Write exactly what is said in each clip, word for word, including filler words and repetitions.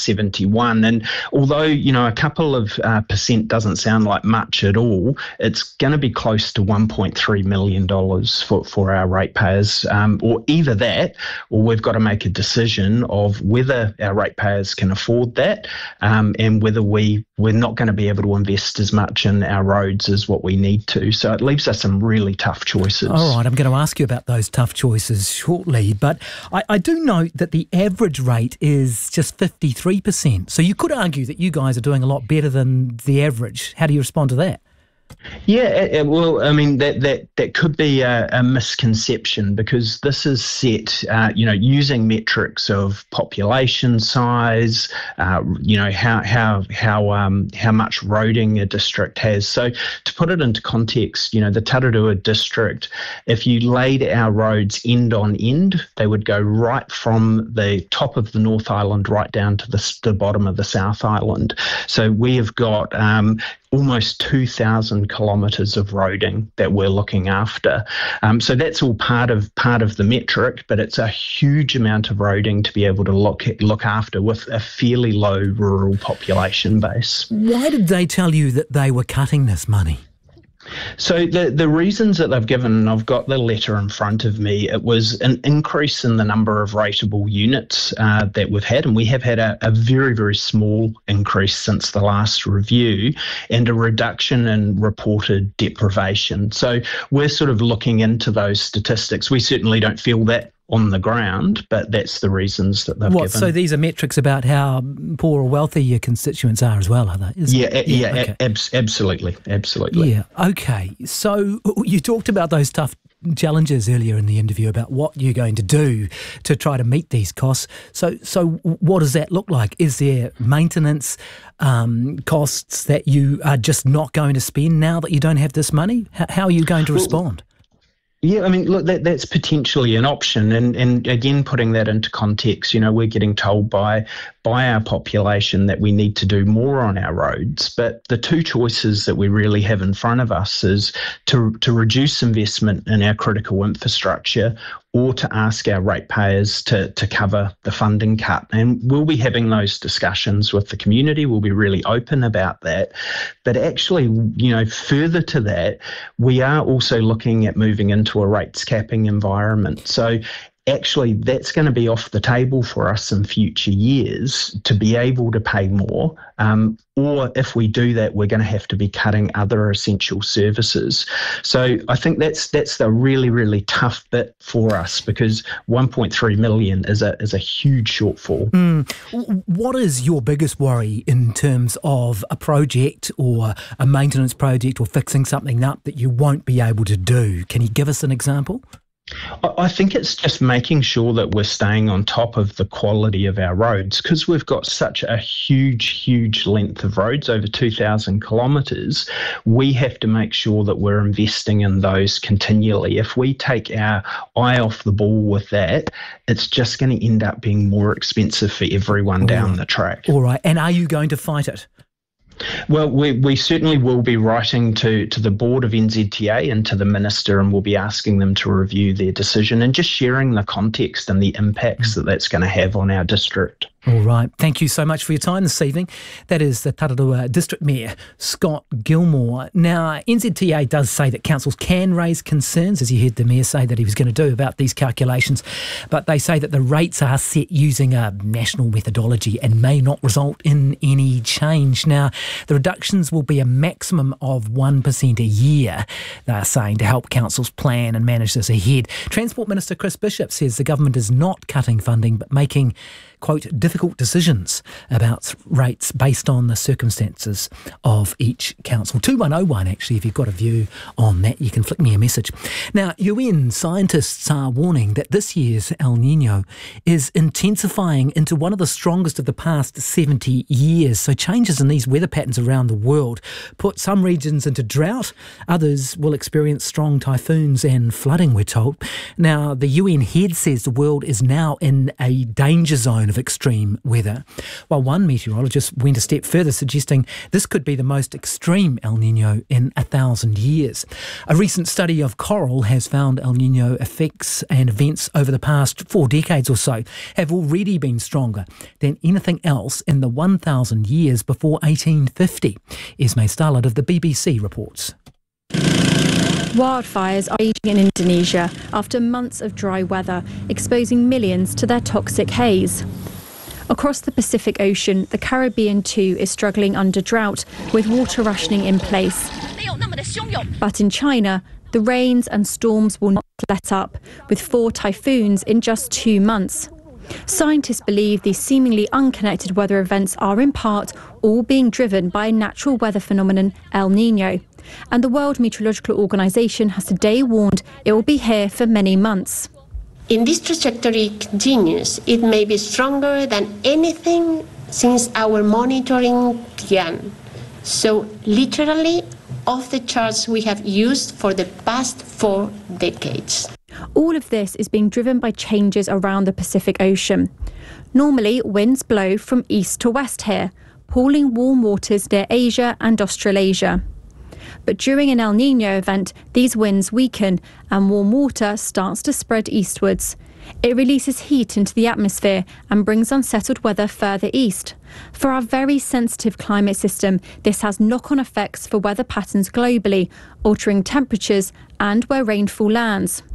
seventy-one. And although, you know, a couple of uh, percent doesn't sound like much at all, it's going to be close to one point three million dollars for, for our ratepayers, um, or either that, or we've got to make a decision of whether our ratepayers can afford that, um, and whether we, we're not going to be able to invest as much in our roads as what we need to. So it leaves us some really tough choices. All right, I'm going to ask you about those tough choices shortly, but I, I do note that the average rate is just fifty-three percent. So you could argue that you guys are doing a lot better than the average. How do you respond to that? Yeah, well, I mean, that that, that could be a, a misconception, because this is set, uh, you know, using metrics of population size, uh, you know, how how how um how much roading a district has. So to put it into context, you know, the Tararua district, if you laid our roads end on end, they would go right from the top of the North Island right down to the, the bottom of the South Island. So we have got um, almost two thousand kilometres of roading that we're looking after. Um, so that's all part of part of the metric, but it's a huge amount of roading to be able to look look after with a fairly low rural population base. Why did they tell you that they were cutting this money? So the, the reasons that they've given, and I've got the letter in front of me, it was an increase in the number of rateable units uh, that we've had, and we have had a, a very, very small increase since the last review, and a reduction in reported deprivation. So we're sort of looking into those statistics. We certainly don't feel that on the ground, but that's the reasons that they've what, given. So these are metrics about how poor or wealthy your constituents are as well, are they? Yeah, a, yeah, yeah okay. ab- absolutely, absolutely. Yeah, okay. So you talked about those tough challenges earlier in the interview about what you're going to do to try to meet these costs. So so what does that look like? Is there maintenance um, costs that you are just not going to spend now that you don't have this money? H- how are you going to respond? Well, Yeah, I mean, look, that, that's potentially an option. And, and again, putting that into context, you know, we're getting told by by our population that we need to do more on our roads. But the two choices that we really have in front of us is to, to reduce investment in our critical infrastructure, or to ask our ratepayers to, to cover the funding cut. And we'll be having those discussions with the community. We'll be really open about that. But actually, you know, further to that, we are also looking at moving into a rates capping environment. So actually, that's going to be off the table for us in future years to be able to pay more. Um, or if we do that, we're going to have to be cutting other essential services. So I think that's that's the really, really tough bit for us, because one point three million is a is a huge shortfall. Mm. What is your biggest worry in terms of a project or a maintenance project or fixing something up that you won't be able to do? Can you give us an example? I think it's just making sure that we're staying on top of the quality of our roads, because we've got such a huge, huge length of roads, over two thousand kilometres. We have to make sure that we're investing in those continually. If we take our eye off the ball with that, it's just going to end up being more expensive for everyone down the track. All right. And are you going to fight it? Well, we, we certainly will be writing to, to the board of N Z T A and to the minister, and we'll be asking them to review their decision and just sharing the context and the impacts that that's going to have on our district. All right. Thank you so much for your time this evening. That is the Tararua District Mayor, Scott Gilmore. Now, N Z T A does say that councils can raise concerns, as you heard the Mayor say that he was going to do, about these calculations, but they say that the rates are set using a national methodology and may not result in any change. Now, the reductions will be a maximum of one percent a year, they're saying, to help councils plan and manage this ahead. Transport Minister Chris Bishop says the government is not cutting funding, but making, quote, difficult decisions about rates based on the circumstances of each council. two one oh one, actually, if you've got a view on that, you can flick me a message. Now, U N scientists are warning that this year's El Nino is intensifying into one of the strongest of the past seventy years. So changes in these weather patterns around the world put some regions into drought. Others will experience strong typhoons and flooding, we're told. Now, the U N head says the world is now in a danger zone of extreme weather. While one meteorologist went a step further, suggesting this could be the most extreme El Niño in a thousand years. A recent study of coral has found El Niño effects and events over the past four decades or so have already been stronger than anything else in the one thousand years before eighteen fifty. Esme Starlett of the B B C reports. Wildfires are raging in Indonesia after months of dry weather, exposing millions to their toxic haze. Across the Pacific Ocean, the Caribbean too is struggling under drought, with water rationing in place. But in China, the rains and storms will not let up, with four typhoons in just two months. Scientists believe these seemingly unconnected weather events are in part all being driven by a natural weather phenomenon, El Niño. And the World Meteorological Organization has today warned it will be here for many months. If this trajectory continues, it may be stronger than anything since our monitoring began. So literally off the charts we have used for the past four decades. All of this is being driven by changes around the Pacific Ocean. Normally, winds blow from east to west here, pooling warm waters near Asia and Australasia. But during an El Niño event, these winds weaken and warm water starts to spread eastwards. It releases heat into the atmosphere and brings unsettled weather further east. For our very sensitive climate system, this has knock-on effects for weather patterns globally, altering temperatures and where rainfall lands.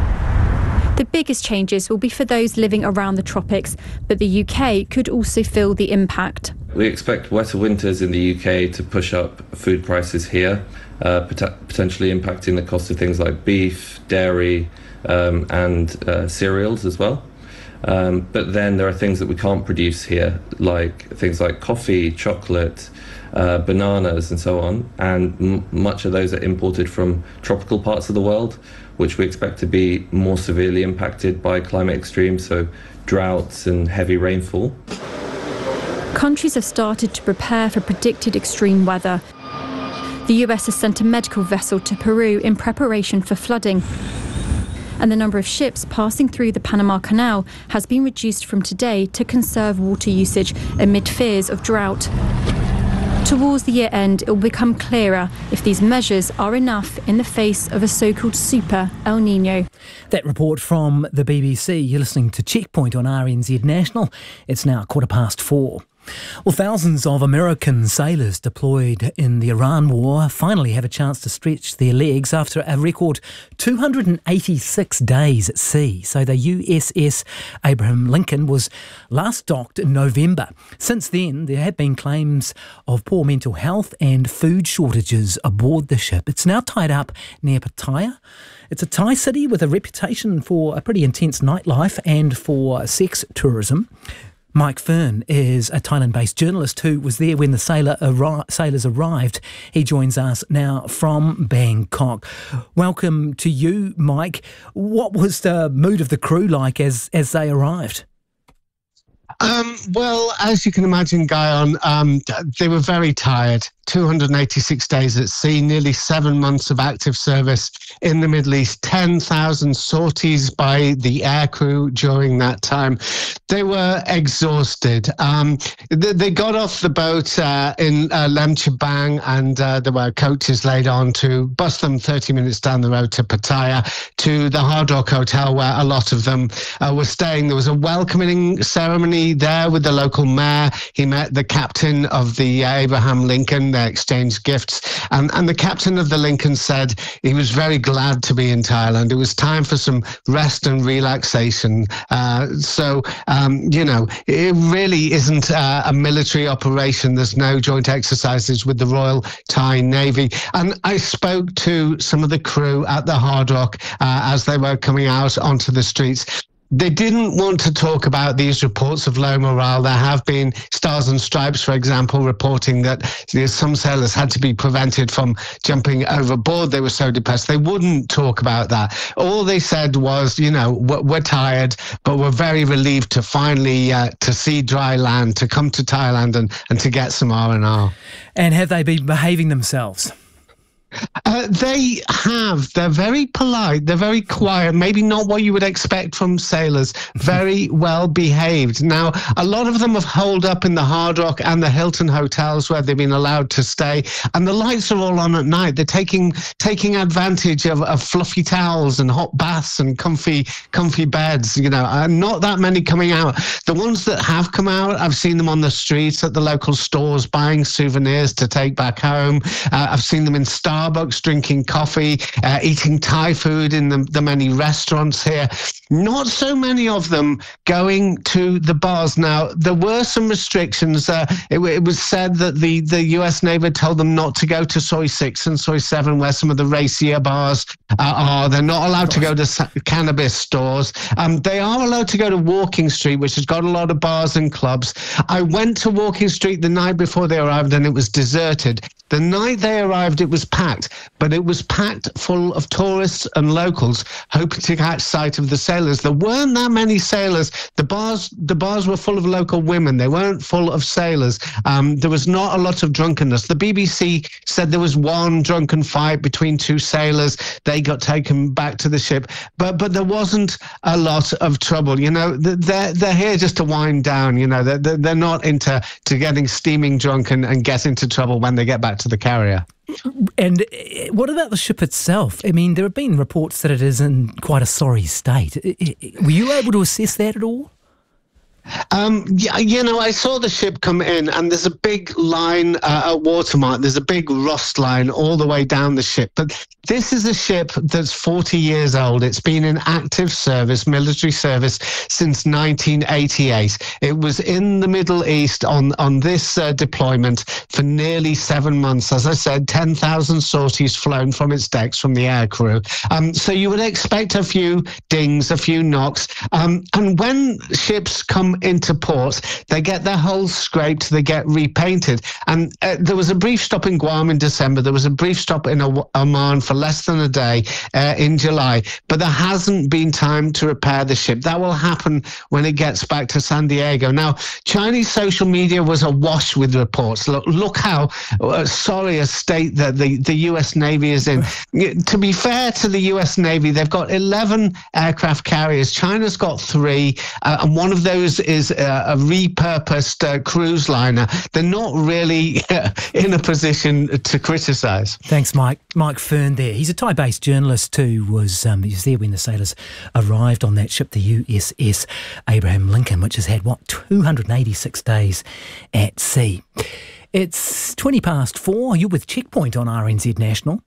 The biggest changes will be for those living around the tropics, but the U K could also feel the impact. We expect wetter winters in the U K to push up food prices here, uh, pot- potentially impacting the cost of things like beef, dairy, um, and uh, cereals as well. Um, but then there are things that we can't produce here, like things like coffee, chocolate, uh, bananas, and so on. And m- much of those are imported from tropical parts of the world, which we expect to be more severely impacted by climate extremes, so droughts and heavy rainfall. Countries have started to prepare for predicted extreme weather. The U S has sent a medical vessel to Peru in preparation for flooding. And the number of ships passing through the Panama Canal has been reduced from today to conserve water usage amid fears of drought. Towards the year end, it will become clearer if these measures are enough in the face of a so-called super El Niño. That report from the B B C. You're listening to Checkpoint on R N Z National. It's now quarter past four. Well, thousands of American sailors deployed in the Iran war finally have a chance to stretch their legs after a record two hundred eighty-six days at sea. So the U S S Abraham Lincoln was last docked in November. Since then, there have been claims of poor mental health and food shortages aboard the ship. It's now tied up near Pattaya. It's a Thai city with a reputation for a pretty intense nightlife and for sex tourism. Mike Fern is a Thailand-based journalist who was there when the sailor arri- sailors arrived. He joins us now from Bangkok. Welcome to you, Mike. What was the mood of the crew like as, as they arrived? Um, well, as you can imagine, Guyon, um, they were very tired. two hundred eighty-six days at sea, nearly seven months of active service in the Middle East, ten thousand sorties by the aircrew during that time. They were exhausted. Um, they, they got off the boat uh, in uh, Lem Chabang, and uh, there were coaches laid on to bus them thirty minutes down the road to Pattaya, to the Hard Rock Hotel, where a lot of them uh, were staying. There was a welcoming ceremony there with the local mayor. He met the captain of the uh, Abraham Lincoln. They exchanged gifts. And, and the captain of the Lincoln said he was very glad to be in Thailand. It was time for some rest and relaxation. Uh, so, um, you know, it really isn't uh, a military operation. There's no joint exercises with the Royal Thai Navy. And I spoke to some of the crew at the Hard Rock uh, as they were coming out onto the streets. They didn't want to talk about these reports of low morale. There have been Stars and Stripes, for example, reporting that some sailors had to be prevented from jumping overboard. They were so depressed. They wouldn't talk about that. All they said was, you know, we're tired, but we're very relieved to finally uh, to see dry land, to come to Thailand and, and to get some R and R. And have they been behaving themselves? Uh, they have. They're very polite. They're very quiet. Maybe not what you would expect from sailors. Very well behaved. Now, a lot of them have holed up in the Hard Rock and the Hilton hotels where they've been allowed to stay. And the lights are all on at night. They're taking taking advantage of, of fluffy towels and hot baths and comfy comfy beds. You know, uh, not that many coming out. The ones that have come out, I've seen them on the streets at the local stores buying souvenirs to take back home. Uh, I've seen them in Starbucks drinking coffee, uh, eating Thai food in the, the many restaurants here. Not so many of them going to the bars. Now, there were some restrictions. Uh, it, it was said that the, the U S Navy told them not to go to Soi six and Soi seven, where some of the racier bars uh, are. They're not allowed to go to sa- cannabis stores. Um, they are allowed to go to Walking Street, which has got a lot of bars and clubs. I went to Walking Street the night before they arrived, and it was deserted. The night they arrived, it was packed, but it was packed full of tourists and locals hoping to catch sight of the sailors. There weren't that many sailors. The bars, the bars were full of local women. They weren't full of sailors. Um, there was not a lot of drunkenness. The B B C said there was one drunken fight between two sailors. They got taken back to the ship, but but there wasn't a lot of trouble. You know, they're they're here just to wind down. You know, they're they're not into to getting steaming drunk and, and get into trouble when they get back to the carrier. And what about the ship itself? I mean, there have been reports that it is in quite a sorry state. Were you able to assess that at all? Um, yeah, you know, I saw the ship come in, and there's a big line uh, at watermark. There's a big rust line all the way down the ship. But this is a ship that's forty years old. It's been in active service, military service, since nineteen eighty-eight. It was in the Middle East on, on this uh, deployment for nearly seven months. As I said, ten thousand sorties flown from its decks from the aircrew. Um, so you would expect a few dings, a few knocks. Um, and when ships come into port, they get their hulls scraped, they get repainted. And uh, there was a brief stop in Guam in December. There was a brief stop in Oman for less than a day uh, in July. But there hasn't been time to repair the ship. That will happen when it gets back to San Diego. Now, Chinese social media was awash with reports. Look, look how uh, sorry a state that the, the U S Navy is in. To be fair to the U S Navy, they've got eleven aircraft carriers. China's got three, uh, and one of those is a, a repurposed uh, cruise liner. They're not really uh, in a position to criticise. Thanks, Mike. Mike Fern there. He's a Thai-based journalist who was, um, he was there when the sailors arrived on that ship, the U S S Abraham Lincoln, which has had, what, two hundred eighty-six days at sea. It's twenty past four. You're with Checkpoint on R N Z National.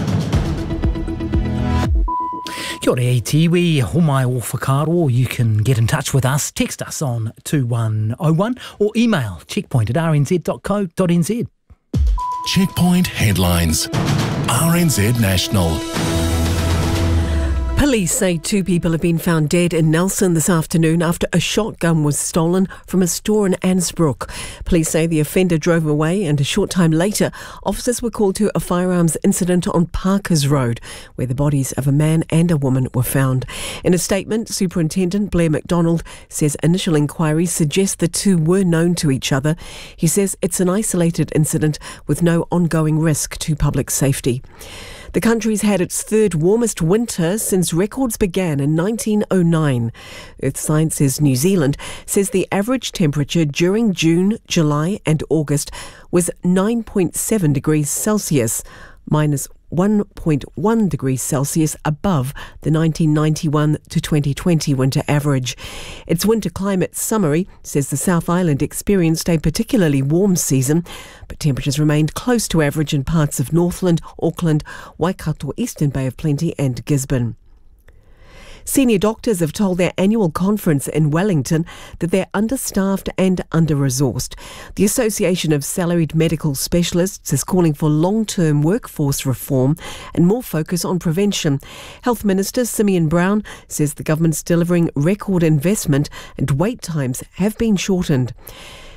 Kia ora e tiwi, homai o whakaro. You can get in touch with us. Text us on two one oh one or email checkpoint at r n z dot co dot n z. Checkpoint headlines. R N Z National. Police say two people have been found dead in Nelson this afternoon after a shotgun was stolen from a store in Ansbrook. Police say the offender drove away, and a short time later, officers were called to a firearms incident on Parkers Road, where the bodies of a man and a woman were found. In a statement, Superintendent Blair McDonald says initial inquiries suggest the two were known to each other. He says it's an isolated incident with no ongoing risk to public safety. The country's had its third warmest winter since records began in nineteen oh nine. Earth Sciences New Zealand says the average temperature during June, July and August was nine point seven degrees Celsius, minus one point one degrees Celsius above the nineteen ninety-one to twenty twenty winter average. Its winter climate summary says the South Island experienced a particularly warm season, but temperatures remained close to average in parts of Northland, Auckland, Waikato, Eastern Bay of Plenty and Gisborne. Senior doctors have told their annual conference in Wellington that they're understaffed and under-resourced. The Association of Salaried Medical Specialists is calling for long-term workforce reform and more focus on prevention. Health Minister Simeon Brown says the government's delivering record investment and wait times have been shortened.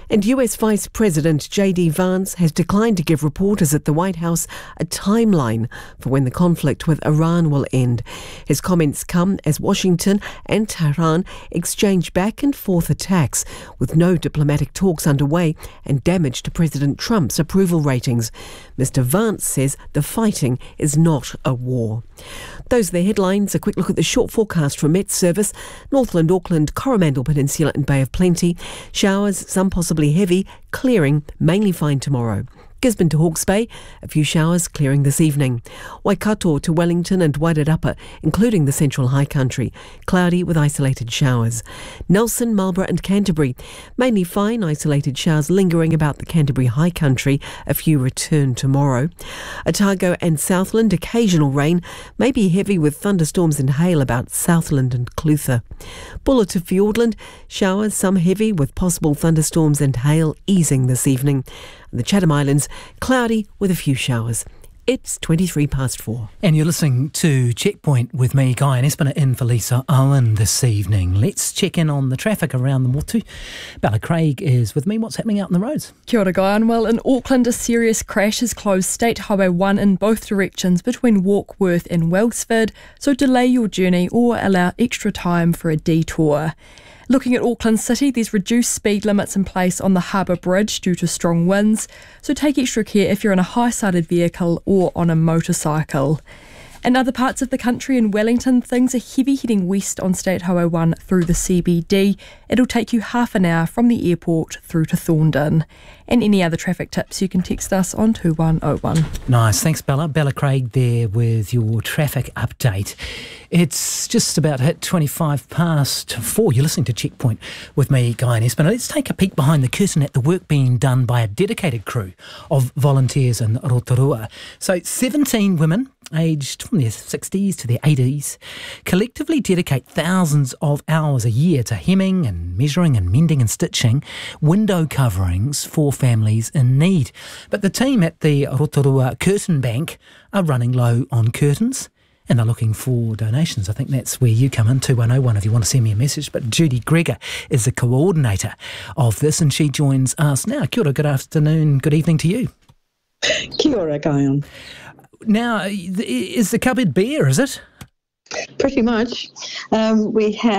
And U S Vice President J D Vance has declined to give reporters at the White House a timeline for when the conflict with Iran will end. His comments come as Washington and Tehran exchange back and forth attacks, with no diplomatic talks underway and damage to President Trump's approval ratings. Mister Vance says the fighting is not a war. Those are the headlines. A quick look at the short forecast from Met Service. Northland, Auckland, Coromandel Peninsula and Bay of Plenty. Showers, some possibly heavy, clearing, mainly fine tomorrow. Gisborne to Hawke's Bay, a few showers clearing this evening. Waikato to Wellington and Wairarapa, including the Central High Country, cloudy with isolated showers. Nelson, Marlborough and Canterbury, mainly fine, isolated showers lingering about the Canterbury High Country, a few return tomorrow. Otago and Southland, occasional rain, maybe heavy with thunderstorms and hail about Southland and Clutha. Bulla to Fiordland, showers, some heavy with possible thunderstorms and hail easing this evening. The Chatham Islands, cloudy with a few showers. It's twenty-three past four. And you're listening to Checkpoint with me, Guy and Espiner, in for Lisa Owen this evening. Let's check in on the traffic around the Motu. Bella Craig is with me. What's happening out on the roads? Kia ora, Guy. Well, in Auckland, a serious crash has closed State Highway one in both directions between Warkworth and Wellsford, so delay your journey or allow extra time for a detour. Looking at Auckland City, there's reduced speed limits in place on the Harbour Bridge due to strong winds, so take extra care if you're in a high-sided vehicle or on a motorcycle. In other parts of the country, in Wellington, things are heavy heading west on State Highway one through the C B D. It'll take you half an hour from the airport through to Thorndon. And any other traffic tips, you can text us on two one oh one. Nice, thanks Bella. Bella Craig there with your traffic update. It's just about hit twenty-five past four. You're listening to Checkpoint with me, Guy and Espiner. Let's take a peek behind the curtain at the work being done by a dedicated crew of volunteers in Rotorua. So seventeen women, aged from their sixties to their eighties, collectively dedicate thousands of hours a year to hemming and measuring and mending and stitching window coverings for families in need. But the team at the Rotorua Curtain Bank are running low on curtains and they're looking for donations. I think that's where you come in, two one oh one, if you want to send me a message. But Judy Gregor is the coordinator of this and she joins us now. Kia ora, good afternoon, good evening to you. Kia ora, Guyon. Now, is the cupboard bare, is it? Pretty much. Um, we have